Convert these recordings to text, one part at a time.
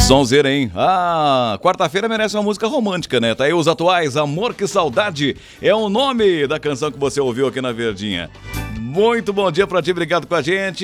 Sonzeira, hein? Quarta-feira merece uma música romântica, né? Tá aí os atuais, Amor que Saudade é o nome da canção que você ouviu aqui na Verdinha. Muito bom dia pra ti, obrigado com a gente.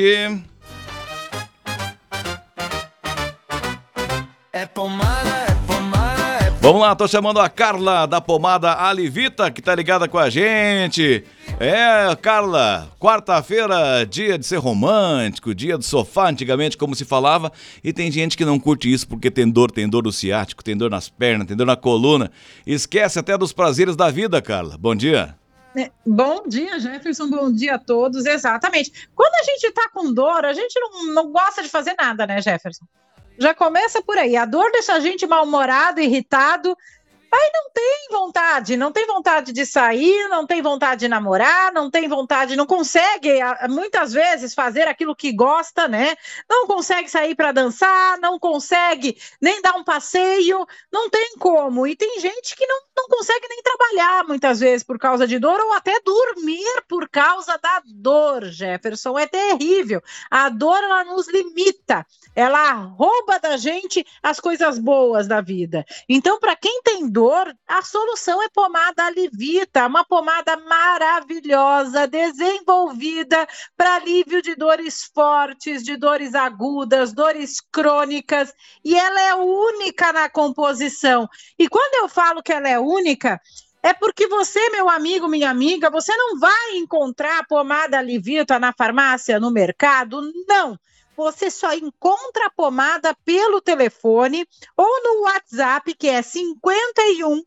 Vamos lá, tô chamando a Carla da Pomada Alivita, que tá ligada com a gente. Carla, quarta-feira, dia de ser romântico, dia do sofá, antigamente, como se falava. E tem gente que não curte isso porque tem dor do ciático, tem dor nas pernas, tem dor na coluna. Esquece até dos prazeres da vida, Carla. Bom dia. Bom dia, Jefferson, bom dia a todos, exatamente. Quando a gente tá com dor, a gente não gosta de fazer nada, né, Jefferson? Já começa por aí, a dor deixa a gente mal-humorado, irritado, aí não tem vontade de sair, não tem vontade de namorar, não tem vontade, não consegue, muitas vezes, fazer aquilo que gosta, né? Não consegue sair para dançar, não consegue nem dar um passeio, não tem como. E tem gente que não consegue nem trabalhar, muitas vezes, por causa de dor, ou até dormir por causa da dor, Jefferson. É terrível. A dor, ela nos limita, ela rouba da gente as coisas boas da vida. Então, para quem tem dor, a solução é pomada Alivita, uma pomada maravilhosa, desenvolvida para alívio de dores fortes, de dores agudas, dores crônicas, e ela é única na composição. E quando eu falo que ela é única, é porque você, meu amigo, minha amiga, você não vai encontrar a pomada Alivita na farmácia, no mercado, não. Você só encontra a pomada pelo telefone ou no WhatsApp, que é 51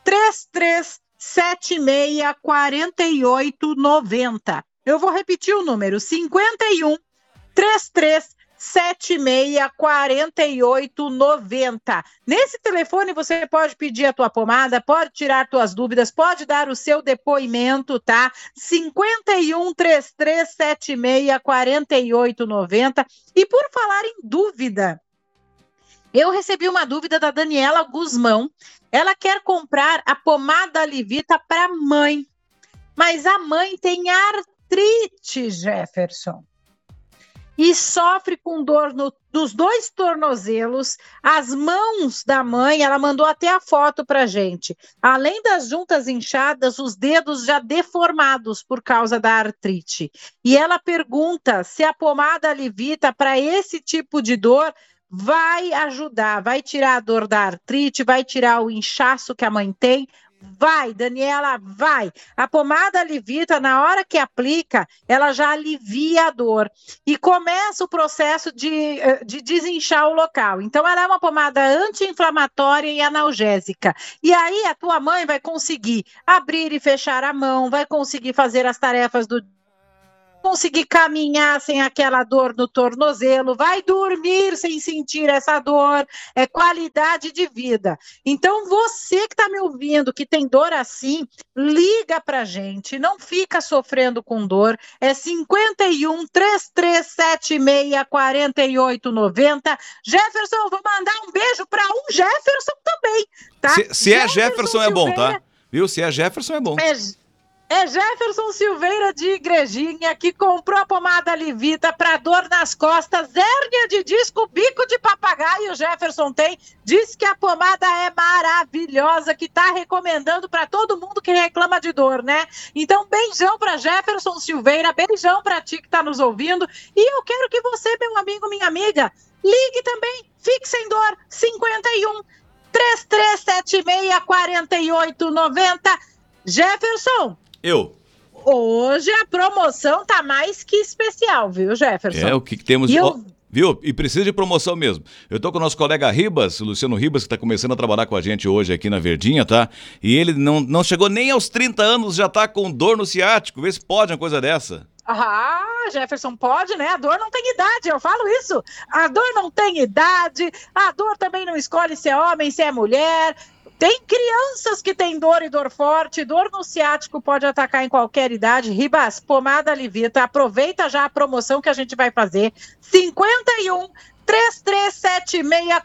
3376 4890. Eu vou repetir o número, 51 3376 4890. Nesse telefone você pode pedir a tua pomada, pode tirar tuas dúvidas, pode dar o seu depoimento, tá? 51 3376 4890. E por falar em dúvida, eu recebi uma dúvida da Daniela Guzmão. Ela quer comprar a pomada Alivita para a mãe, mas a mãe tem artrite, Jefferson, e sofre com dor nos dois tornozelos, as mãos da mãe, ela mandou até a foto pra gente. Além das juntas inchadas, os dedos já deformados por causa da artrite. E ela pergunta se a pomada Alivita para esse tipo de dor vai ajudar, vai tirar a dor da artrite, vai tirar o inchaço que a mãe tem. Vai, Daniela, vai. A pomada Alivita, na hora que aplica, ela já alivia a dor e começa o processo de desinchar o local. Então, ela é uma pomada anti-inflamatória e analgésica. E aí, a tua mãe vai conseguir abrir e fechar a mão, vai conseguir fazer as tarefas do conseguir caminhar sem aquela dor no tornozelo, vai dormir sem sentir essa dor, é qualidade de vida. Então, você que está me ouvindo, que tem dor assim, liga pra gente, não fica sofrendo com dor, é 51 3376 4890. Jefferson, eu vou mandar um beijo para um Jefferson também, tá? Se é Jefferson é bom, tá? Viu? Se é Jefferson é bom. É Jefferson Silveira de Igrejinha, que comprou a pomada Alivita para dor nas costas, hérnia de disco, bico de papagaio. O Jefferson tem, diz que a pomada é maravilhosa, que tá recomendando para todo mundo que reclama de dor, né? Então, beijão para Jefferson Silveira, beijão para ti que tá nos ouvindo. E eu quero que você, meu amigo, minha amiga, ligue também, fique sem dor, 51 3376 4890. Jefferson, hoje a promoção tá mais que especial, viu, Jefferson? O que temos... Viu? E precisa de promoção mesmo. Eu tô com o nosso colega Ribas, o Luciano Ribas, que tá começando a trabalhar com a gente hoje aqui na Verdinha, tá? E ele não chegou nem aos 30 anos, já tá com dor no ciático. Vê se pode uma coisa dessa. Jefferson, pode, né? A dor não tem idade, eu falo isso. A dor não tem idade, a dor também não escolhe se é homem, se é mulher. Tem crianças que têm dor e dor forte, dor no ciático pode atacar em qualquer idade. Ribas, pomada Alivita, aproveita já a promoção que a gente vai fazer. 51 3376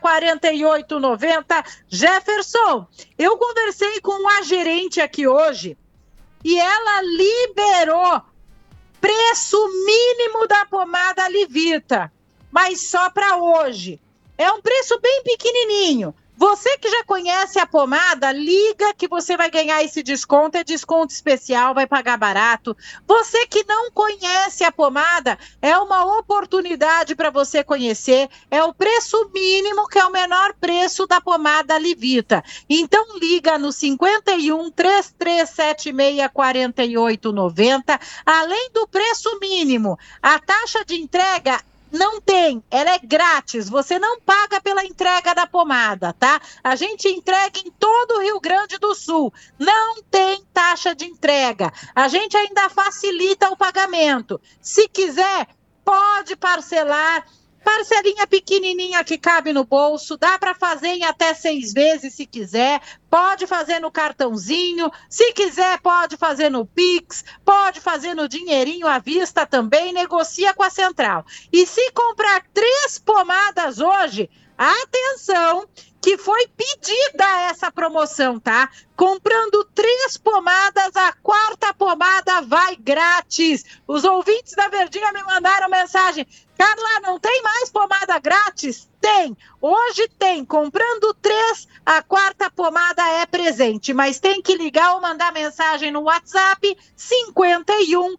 4890. Jefferson, eu conversei com a gerente aqui hoje e ela liberou preço mínimo da pomada Alivita, mas só para hoje. É um preço bem pequenininho. Você que já conhece a pomada, liga que você vai ganhar esse desconto, é desconto especial, vai pagar barato. Você que não conhece a pomada, é uma oportunidade para você conhecer, é o preço mínimo, que é o menor preço da pomada Livita. Então liga no 51 3376 4890, além do preço mínimo, a taxa de entrega não tem, ela é grátis, você não paga pela entrega da pomada, tá? A gente entrega em todo o Rio Grande do Sul, não tem taxa de entrega, a gente ainda facilita o pagamento. Se quiser, pode parcelar, parcelinha pequenininha que cabe no bolso, dá para fazer em até 6 vezes se quiser, pode fazer no cartãozinho, se quiser pode fazer no Pix, pode fazer no dinheirinho à vista também, negocia com a Central. E se comprar 3 pomadas hoje, atenção, que foi pedida essa promoção, tá? Comprando 3 pomadas, a 4ª pomada vai grátis. Os ouvintes da Verdinha me mandaram mensagem: Carla, não tem mais pomada grátis? Tem, hoje tem. Comprando 3, a 4ª pomada é presente, mas tem que ligar ou mandar mensagem no WhatsApp 51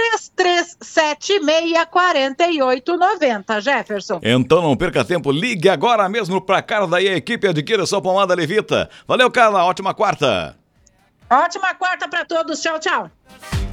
3376 4890, Jefferson. Então não perca tempo, ligue agora mesmo pra Carla e a equipe adquira sua pomada Livita. Valeu, Carla, ótima quarta. Ótima quarta para todos, tchau, tchau.